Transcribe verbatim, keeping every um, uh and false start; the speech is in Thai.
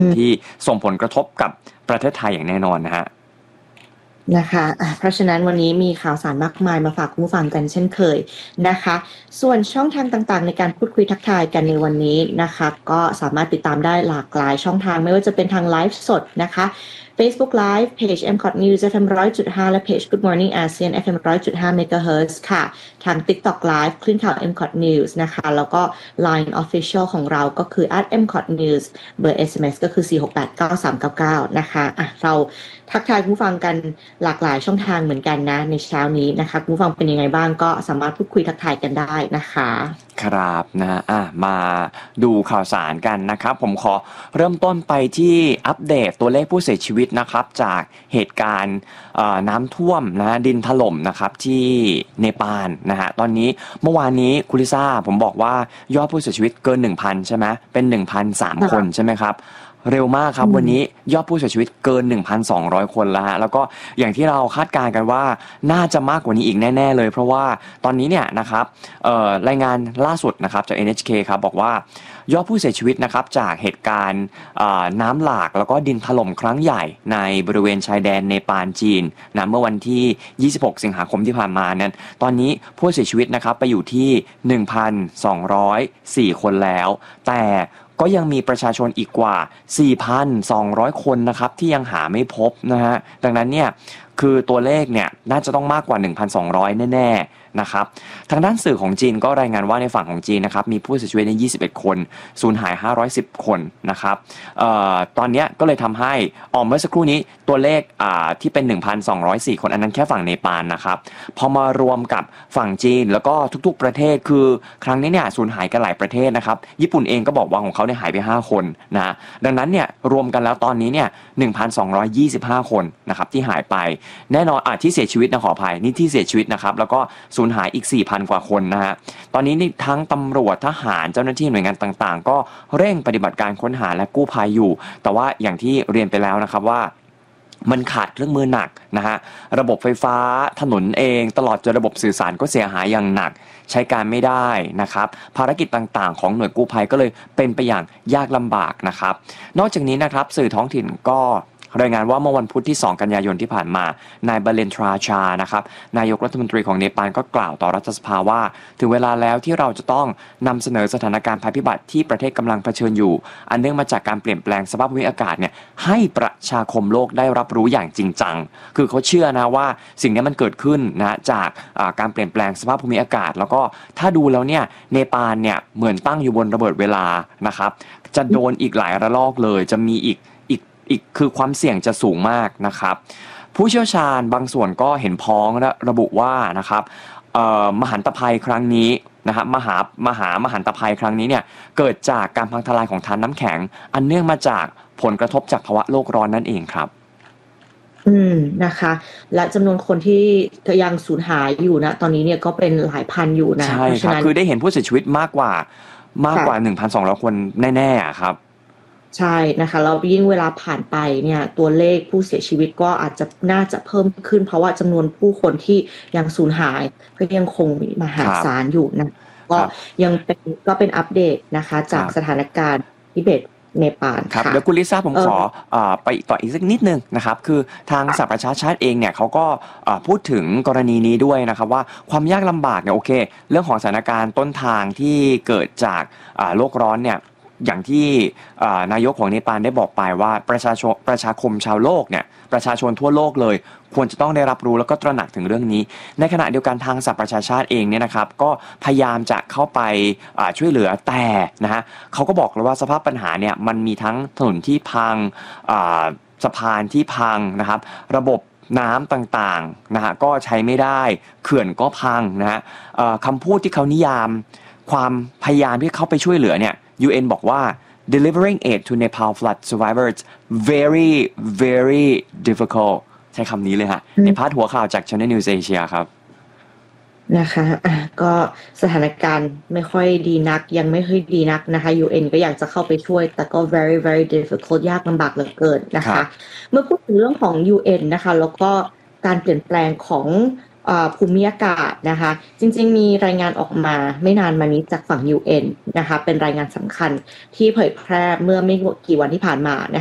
ที่ส่งผลกระทบกับประเทศไทยอย่างแน่นอนนะฮะนะคะเพราะฉะนั้นวันนี้มีข่าวสารมากมายมาฝากคุณผู้ฟังกันเช่นเคยนะคะส่วนช่องทางต่างๆในการพูดคุยทักทายกันในวันนี้นะคะก็สามารถติดตามได้หลากหลายช่องทางไม่ว่าจะเป็นทางไลฟ์สดนะคะ Facebook Live เพจ เอ็ม ซี โอ ที News เอฟ เอ็ม หนึ่งร้อยจุดห้า และเพจ Good Morning อาเซียน เอฟ เอ็ม หนึ่งร้อยจุดห้า เมกะเฮิรตซ์ ค่ะทาง TikTok Live คลื่นข่าว เอ็ม ซี โอ ที News นะคะแล้วก็ ไลน์ Official ของเราก็คือ แอท เอ็ม ซี โอ ที News เบอร์ เอส เอ็ม เอส ก็คือ สี่ หก แปด เก้า สาม เก้า เก้า นะคะอ่ะเราทักทายผู้ฟังกันหลากหลายช่องทางเหมือนกันนะในเช้านี้นะคะผู้ฟังเป็นยังไงบ้างก็สามารถพูดคุยทักทายกันได้นะคะครับนะอ่ะมาดูข่าวสารกันนะครับผมขอเริ่มต้นไปที่อัปเดตตัวเลขผู้เสียชีวิตนะครับจากเหตุการณ์น้ำท่วมนะดินถล่มนะครับที่เนปาลนะฮะตอนนี้เมื่อวานนี้คุณลิซ่าผมบอกว่ายอดผู้เสียชีวิตเกิน หนึ่งพัน ใช่ไหมเป็น หนึ่งพันสาม คนใช่ไหมครับเร็วมากครับวันนี้ยอดผู้เสียชีวิตเกิน หนึ่งพันสองร้อย คนแล้วฮะแล้วก็อย่างที่เราคาดการณ์กันว่าน่าจะมากกว่านี้อีกแน่ๆเลยเพราะว่าตอนนี้เนี่ยนะครับรายงานล่าสุดนะครับจาก เอ็น เอช เค ครับบอกว่ายอดผู้เสียชีวิตนะครับจากเหตุการณ์น้ำหลากแล้วก็ดินถล่มครั้งใหญ่ในบริเวณชายแดนเนปาลจีนนะเมื่อวันที่ยี่สิบหกสิงหาคมที่ผ่านมานั้นตอนนี้ผู้เสียชีวิตนะครับไปอยู่ที่ หนึ่งพันสองร้อยสี่ คนแล้วแต่ก็ยังมีประชาชนอีกกว่า สี่พันสองร้อย คนนะครับที่ยังหาไม่พบนะฮะดังนั้นเนี่ยคือตัวเลขเนี่ยน่าจะต้องมากกว่า หนึ่งพันสองร้อย แน่ๆนะครับทางด้านสื่อของจีนก็รายงานว่าในฝั่งของจีนนะครับมีผู้เสียชีวิตในยี่สิบเอ็ดคนสูญหายห้าร้อยสิบคนนะครับเอ่อตอนนี้ก็เลยทำให้ออกเมื่อสักครู่นี้ตัวเลขอ่าที่เป็น หนึ่งพันสองร้อยสี่ คนอันนั้นแค่ฝั่งเนปาลนะครับพอมารวมกับฝั่งจีนแล้วก็ทุกๆประเทศคือครั้งนี้เนี่ยสูญหายกันหลายประเทศนะครับญี่ปุ่นเองก็บอกว่าของเขาเนี่ยหายไปห้าคนนะดังนั้นเนี่ยรวมกันแล้วตอนนี้เนี่ย หนึ่งพันสองร้อยยี่สิบห้า คนนะครับที่หายไปแน่นอนอ่ะที่เสียชีวิตนะขออภัยนี่ที่เสียชีวิตนะครับแล้วก็สูญหายอีก สี่พัน กว่าคนนะฮะตอนนี้นี่ทั้งตำรวจทหารเจ้าหน้าที่หน่วยงานต่างๆก็เร่งปฏิบัติการค้นหาและกู้ภัยอยู่แต่ว่าอย่างที่เรียนไปแล้วนะครับว่ามันขาดเครื่องมือหนักนะฮะระบบไฟฟ้าถนนเองตลอดจนระบบสื่อสารก็เสียหายอย่างหนักใช้การไม่ได้นะครับภารกิจต่างๆของหน่วยกู้ภัยก็เลยเป็นไปอย่างยากลำบากนะครับนอกจากนี้นะครับสื่อท้องถิ่นก็รายงานว่าเมื่อวันพุธที่สองกันยายนที่ผ่านมานายบาเลนทราชานะครับนายกรัฐมนตรีของเนปาลก็กล่าวต่อรัฐสภาว่าถึงเวลาแล้วที่เราจะต้องนำเสนอสถานการณ์ภัยพิบัติที่ประเทศกำลังเผชิญอยู่อันเนื่องมาจากการเปลี่ยนแปลงสภาพภูมิอากาศเนี่ยให้ประชาคมโลกได้รับรู้อย่างจริงจังคือเขาเชื่อนะว่าสิ่งนี้มันเกิดขึ้นนะจากการเปลี่ยนแปลงสภาพภูมิอากาศแล้วก็ถ้าดูแล้วเนี่ยเนปาลเนี่ยเหมือนตั้งอยู่บนระเบิดเวลานะครับจะโดนอีกหลายระลอกเลยจะมีอีกอีกคือความเสี่ยงจะสูงมากนะครับผู้เชี่ยวชาญบางส่วนก็เห็นพ้องและระบุว่านะครับมหันตภัยครั้งนี้นะครับมหามหามหันตภัยครั้งนี้เนี่ยเกิดจากการพังทลายของธารน้ำแข็งอันเนื่องมาจากผลกระทบจากภาวะโลกร้อนนั่นเองครับอืมนะคะและจำนวนคนที่ยังสูญหายอยู่นะตอนนี้เนี่ยก็เป็นหลายพันอยู่นะใช่ครับคือได้เห็นผู้เสียชีวิตมากกว่ามากกว่า หนึ่งพันสองร้อย คนแน่ๆครับใช่นะคะแล้วยิ่งเวลาผ่านไปเนี่ยตัวเลขผู้เสียชีวิตก็อาจจะน่าจะเพิ่มขึ้นเพราะว่าจำนวนผู้คนที่ยังสูญหายก็ยังคงมหาศาลอยู่นะก็ยังเป็นก็เป็นอัปเดตนะคะจากสถานการณ์ทิเบตเนปาลครับเดี๋ยวคุณลิซ่าผมขอไปต่ออีกสักนิดนึงนะครับคือทางสหประชาชาติเองเนี่ยเขาก็พูดถึงกรณีนี้ด้วยนะครับว่าความยากลำบากเนี่ยโอเคเรื่องของสถานการณ์ต้นทางที่เกิดจากโลกร้อนเนี่ยอย่างที่นายกของเนปาลได้บอกไปว่าประชาชนประชาคมชาวโลกเนี่ยประชาชนทั่วโลกเลยควรจะต้องได้รับรู้แล้วก็ตระหนักถึงเรื่องนี้ในขณะเดียวกันทางสหประชาชาติเองเนี่ยนะครับก็พยายามจะเข้าไปช่วยเหลือแต่นะฮะเขาก็บอกเลยว่าสภาพปัญหาเนี่ยมันมีทั้งถนนที่พังสะพานที่พังนะครับระบบน้ำต่างๆนะฮะก็ใช้ไม่ได้เขื่อนก็พังนะฮะคำพูดที่เขานิยามความพยายามที่เข้าไปช่วยเหลือเนี่ย ยู เอ็น บอกว่า delivering aid to Nepal flood survivors very very difficult ใช้คำนี้เลยฮะในพาดหัวข่าวจาก Channel News Asia ครับนะคะอ่ะก็สถานการณ์ไม่ค่อยดีนักยังไม่ค่อยดีนักนะคะ ยู เอ็น ก็อยากจะเข้าไปช่วยแต่ก็ very very difficult ยากลำบากเหลือเกินนะคะเมื่อพูดถึงเรื่องของ ยู เอ็น นะคะแล้วก็การเปลี่ยนแปลงของภูมิอากาศนะคะจริงๆมีรายงานออกมาไม่นานมานี้จากฝั่ง ยู เอ็น นะคะเป็นรายงานสำคัญที่เผยแพร่เมื่อไม่กี่วันที่ผ่านมา